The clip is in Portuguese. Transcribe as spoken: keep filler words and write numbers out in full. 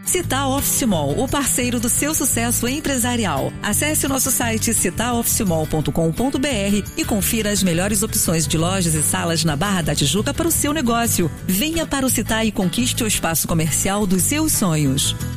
Cital Office Mall, o parceiro do seu sucesso empresarial. Acesse o nosso site cital office mall ponto com ponto br e confira as melhores opções de lojas e salas na Barra da Tijuca para o seu negócio. Venha para o Cital e conquiste o espaço comercial dos seus sonhos.